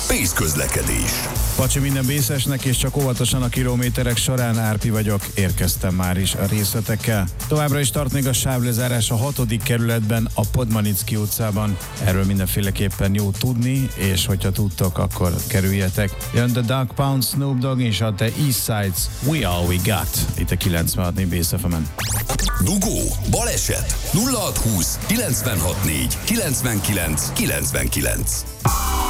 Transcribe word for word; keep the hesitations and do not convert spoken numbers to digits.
Pész közlekedés. Pacsi, minden bészesnek, és csak óvatosan a kilométerek során. Árpi vagyok, érkeztem már is a részletekkel. Továbbra is tart még a sávlezárás a hatodik kerületben, a Podmanicki utcában. Erről mindenféleképpen jó tudni, és hogyha tudtok, akkor kerüljetek. Jön The Dog Pound, Snoop Dogg és a The East Side's We All We Got. Itt a kilencvenhat Bész ef emen. Dugó, baleset, nulla hat húsz kilencvenhat négy kilencvenkilenc kilencvenkilenc.